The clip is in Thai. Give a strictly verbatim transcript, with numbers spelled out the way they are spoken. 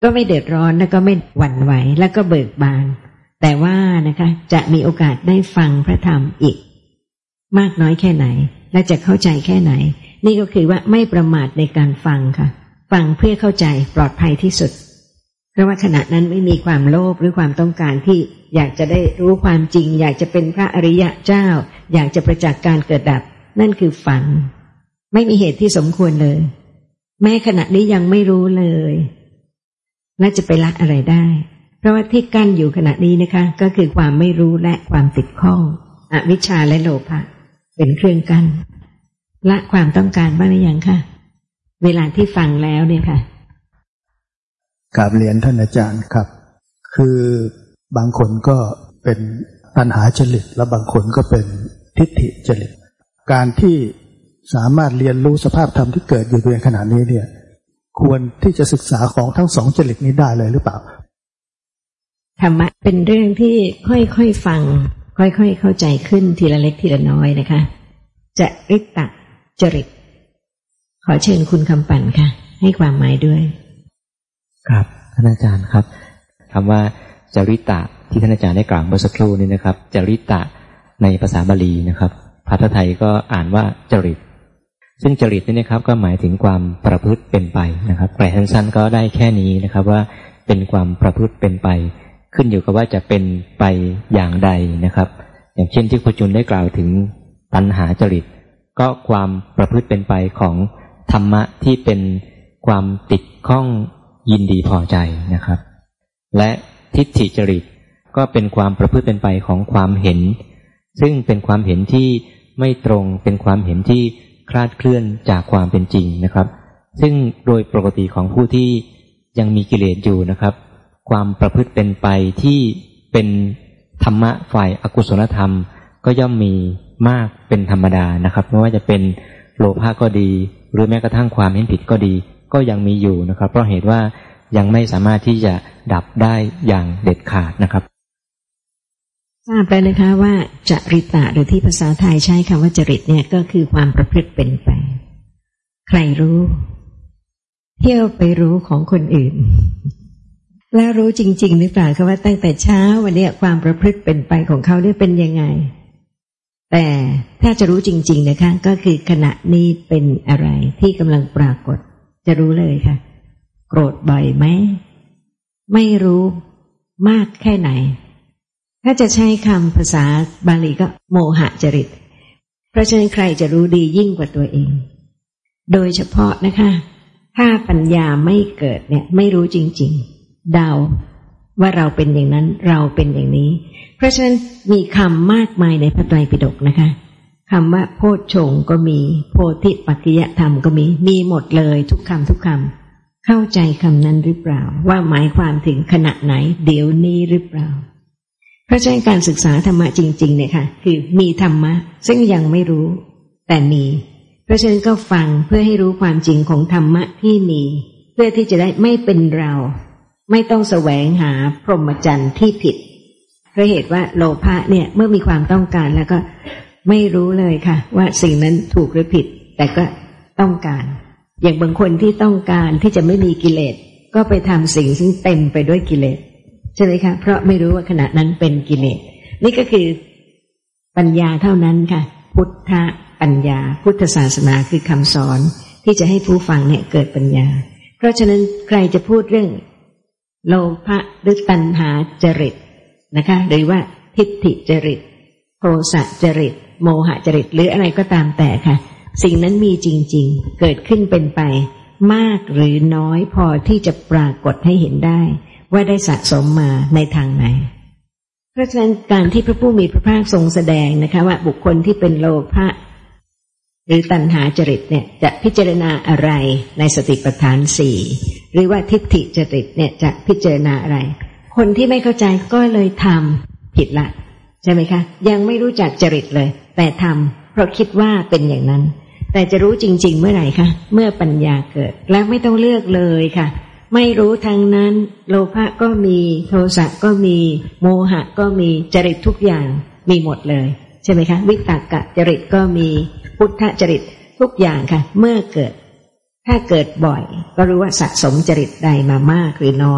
ก็ไม่เดือดร้อนแล้วก็ไม่หวั่นไหวแล้วก็เบิกบานแต่ว่านะคะจะมีโอกาสได้ฟังพระธรรมอีกมากน้อยแค่ไหนและจะเข้าใจแค่ไหนนี่ก็คือว่าไม่ประมาทในการฟังค่ะฟังเพื่อเข้าใจปลอดภัยที่สุดเพราะว่าขณะนั้นไม่มีความโลภหรือความต้องการที่อยากจะได้รู้ความจริงอยากจะเป็นพระอริยะเจ้าอยากจะประจักษ์การเกิดดับนั่นคือฝันไม่มีเหตุที่สมควรเลยแม้ขณะนี้ยังไม่รู้เลยและจะไปละอะไรได้เพราะว่าที่กั้นอยู่ขณะนี้นะคะก็คือความไม่รู้และความติดข้องอวิชชาและโลภะเป็นเครื่องกั้นละความต้องการบ้างหรือยังคะเวลาที่ฟังแล้วเนี่ยค่ะกราบเรียนท่านอาจารย์ครับคือบางคนก็เป็นตัณหาจริตและบางคนก็เป็นทิฏฐิจริตการที่สามารถเรียนรู้สภาพธรรมที่เกิดอยู่ในขณะนี้เนี่ยควรที่จะศึกษาของทั้งสองจริตนี้ได้เลยหรือเปล่าธรรมะเป็นเรื่องที่ค่อยๆฟังค่อยๆเข้าใจขึ้นทีละเล็กทีละน้อยนะคะจริตจริตขอเชิญคุณคำปั่นค่ะให้ความหมายด้วยครับท่านอาจารย์ครับคำว่าจริตะที่ท่านอาจารย์ได้กล่าวเมื่อสักครู่นี้นะครับจริตะในภาษาบาลีนะครับภาษาไทยก็อ่านว่าจริตซึ่งจริตนี่นะครับก็หมายถึงความประพฤติเป็นไปนะครับแปลสั้นๆก็ได้แค่นี้นะครับว่าเป็นความประพฤติเป็นไปขึ้นอยู่กับว่าจะเป็นไปอย่างใดนะครับอย่างเช่นที่ครูจุนได้กล่าวถึงตัณหาจริตก็ความประพฤติเป็นไปของธรรมะที่เป็นความติดข้องยินดีพอใจนะครับและทิฏฐิจริตก็เป็นความประพฤติเป็นไปของความเห็นซึ่งเป็นความเห็นที่ไม่ตรงเป็นความเห็นที่คลาดเคลื่อนจากความเป็นจริงนะครับซึ่งโดยปกติของผู้ที่ยังมีกิเลสอยู่นะครับความประพฤติเป็นไปที่เป็นธรรมะฝ่ายอกุศลธรรมก็ย่อมมีมากเป็นธรรมดานะครับไม่ว่าจะเป็นโลภะก็ดีหรือแม้กระทั่งความเห็นผิดก็ดีก็ยังมีอยู่นะครับเพราะเหตุว่ายังไม่สามารถที่จะดับได้อย่างเด็ดขาดนะครับทราบแล้วนะคะว่าจริตะหรือที่ภาษาไทยใช้คำว่าจริตเนี่ยก็คือความประพฤติเป็นไปใครรู้เที่ยวไปรู้ของคนอื่นแล้วรู้จริงๆหรือเปล่าคะว่าตั้งแต่เช้าวันนี้ความประพฤติเป็นไปของเขาเนี่ยเป็นยังไงแต่ถ้าจะรู้จริงๆนะคะก็คือขณะนี้เป็นอะไรที่กำลังปรากฏจะรู้เลยค่ะโกรธบ่อยไหมไม่รู้มากแค่ไหนถ้าจะใช้คำภาษาบาลีก็โมหะจริตเพราะฉะนั้นใครจะรู้ดียิ่งกว่าตัวเองโดยเฉพาะนะคะถ้าปัญญาไม่เกิดเนี่ยไม่รู้จริงๆเดาว่าเราเป็นอย่างนั้นเราเป็นอย่างนี้เพราะฉะนั้นมีคำมากมายในพระไตรปิฎกนะคะคำว่าโพชฌงค์ก็มีโพธิปักขิยธรรมก็มีมีหมดเลยทุกคำทุกคำเข้าใจคำนั้นหรือเปล่าว่าหมายความถึงขณะไหนเดี๋ยวนี้หรือเปล่าเพราะฉะนั้นการศึกษาธรรมะจริงๆเนี่ยค่ะคือมีธรรมะซึ่งยังไม่รู้แต่มีเพราะฉะนั้นก็ฟังเพื่อให้รู้ความจริงของธรรมะที่มีเพื่อที่จะได้ไม่เป็นเราไม่ต้องแสวงหาพรหมจรรย์ที่ผิดเพราะเหตุว่าโลภะเนี่ยเมื่อมีความต้องการแล้วก็ไม่รู้เลยค่ะว่าสิ่งนั้นถูกหรือผิดแต่ก็ต้องการอย่างบางคนที่ต้องการที่จะไม่มีกิเลสก็ไปทำสิ่งซึ่งเต็มไปด้วยกิเลสใช่ไหมคะเพราะไม่รู้ว่าขณะนั้นเป็นกิเลสนี่ก็คือปัญญาเท่านั้นค่ะพุทธปัญญาพุทธศาสนาคือคำสอนที่จะให้ผู้ฟังเนี่ยเกิดปัญญาเพราะฉะนั้นใครจะพูดเรื่องโลภะหรือตัณหาจริตนะคะหรือว่าทิฏฐิจริตโทสะจริตโมหะจริตหรืออะไรก็ตามแต่ค่ะสิ่งนั้นมีจริงๆเกิดขึ้นเป็นไปมากหรือน้อยพอที่จะปรากฏให้เห็นได้ว่าได้สะสมมาในทางไหนเพราะฉะนั้นการที่พระผู้มีพระภาคทรงแสดงนะคะว่าบุคคลที่เป็นโลภะหรือตัณหาจริตเนี่ยจะพิจารณาอะไรในสติปัฏฐานสี่หรือว่าทิฏฐิจริตเนี่ยจะพิจารณาอะไรคนที่ไม่เข้าใจก็เลยทำผิดละใช่ไหมคะยังไม่รู้จักจริตเลยแต่ทำเพราะคิดว่าเป็นอย่างนั้นแต่จะรู้จริงๆเมื่อไหร่คะเมื่อปัญญาเกิดและไม่ต้องเลือกเลยค่ะไม่รู้ทางนั้นโลภะก็มีโทสะก็มีโมหะก็มีจริตทุกอย่างมีหมดเลยใช่ไหมคะวิตกจริตก็มีพุทธจริตทุกอย่างค่ะเมื่อเกิดถ้าเกิดบ่อยก็รู้ว่าสะสมจริตใดมามากหรือน้อย